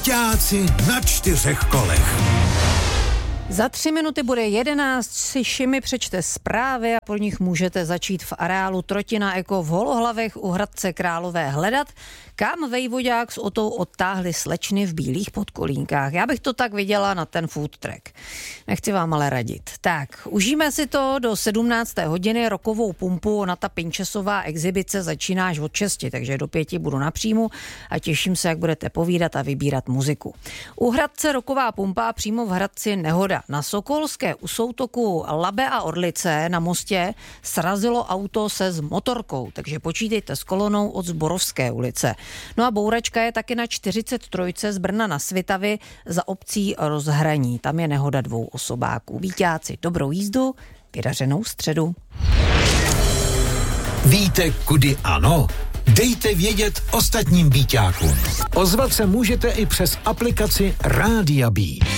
Víťáci na 4 kolech. Za 3 minuty bude 11, si Šimi přečte zprávy a po nich můžete začít v areálu Trotina Eko v Holohlavech u Hradce Králové hledat, kam vejvodák s Otou odtáhli slečny v bílých podkolínkách. Já bych to tak viděla na ten food track. Nechci vám ale radit. Tak, užijeme si to do 17. hodiny rokovou pumpu. Ona ta Pinčesová exibice začíná až od 6, takže do 5 budu na příjmu a těším se, jak budete povídat a vybírat muziku. U Hradce roková pumpa, přímo v Hradci nehoda. Na Sokolské u soutoku Labe a Orlice na mostě srazilo auto se s motorkou, takže počítejte s kolonou od Zborovské ulice. No a bouračka je taky na 43 z Brna na Svitavy za obcí Rozhraní. Tam je nehoda 2 osobáků. Víťáci, dobrou jízdu, vydařenou středu. Víte, kudy ano? Dejte vědět ostatním víťákům. Ozvat se můžete i přes aplikaci Rádia B.